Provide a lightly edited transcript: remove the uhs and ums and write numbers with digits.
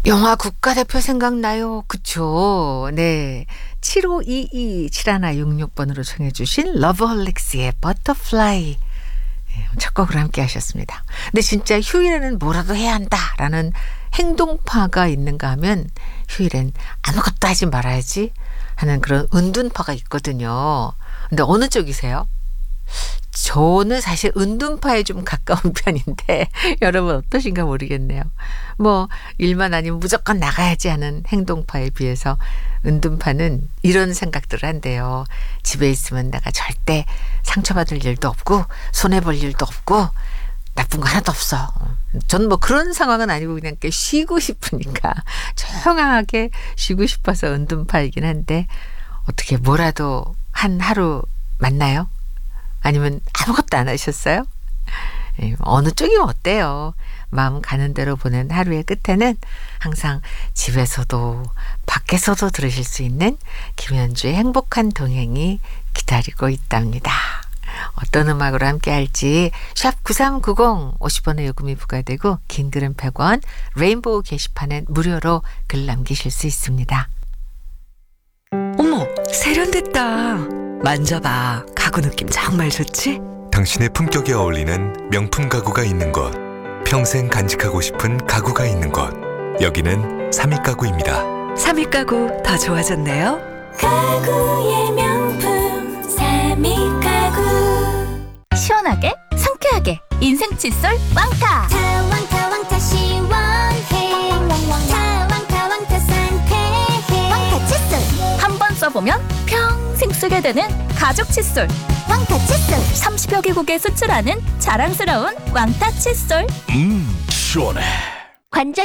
영화 국가대표 생각나요? 그쵸? 네. 7522-7166번으로 청해 주신 러브홀릭스의 버터플라이 첫 곡으로 함께 하셨습니다. 근데 진짜 휴일에는 뭐라도 해야 한다라는 행동파가 있는가 하면 휴일엔 아무것도 하지 말아야지 하는 그런 은둔파가 있거든요. 근데 어느 쪽이세요? 저는 사실 은둔파에 좀 가까운 편인데 여러분 어떠신가 모르겠네요. 뭐 일만 아니면 무조건 나가야지 하는 행동파에 비해서 은둔파는 이런 생각들을 한대요. 집에 있으면 내가 절대 상처받을 일도 없고 손해볼 일도 없고 나쁜 거 하나도 없어. 저는 뭐 그런 상황은 아니고 그냥 이렇게 쉬고 싶으니까 조용하게 쉬고 싶어서 은둔파이긴 한데 어떻게 뭐라도 한 하루 맞나요? 아니면 아무것도 안 하셨어요? 어느 쪽이면 어때요? 마음 가는 대로 보낸 하루의 끝에는 항상 집에서도 밖에서도 들으실 수 있는 김현주의 행복한 동행이 기다리고 있답니다. 어떤 음악으로 함께 할지 샵 9390 50원의 요금이 부과되고 긴 글은 100원 레인보우 게시판엔 무료로 글 남기실 수 있습니다. 어머, 세련됐다. 만져봐. 가구 느낌 정말 좋지? 당신의 품격에 어울리는 명품 가구가 있는 곳, 평생 간직하고 싶은 가구가 있는 곳, 여기는 삼익가구입니다. 삼익가구 더 좋아졌네요. 가구의 명품 삼익가구. 시원하게 상쾌하게 인생 칫솔 왕타. 왕타 시원해. 왕타 상쾌해. 왕타 칫솔 한 번 써보면 평생 쓰게 되는 가죽 칫솔. 왕타 칫솔. 30여 개국에 수출하는 자랑스러운 왕타 칫솔. 시원해.